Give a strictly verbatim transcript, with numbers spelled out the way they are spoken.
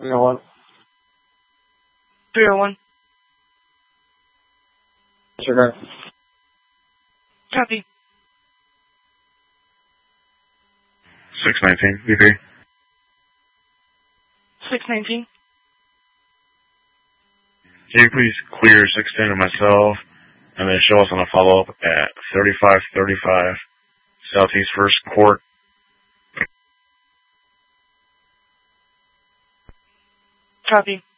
three oh one. three oh one. Sugar. Copy. six nineteen, B P. six nineteen. Can you please clear six ten to myself, and then show us on a follow-up at thirty-five thirty-five Southeast First Court? Copy.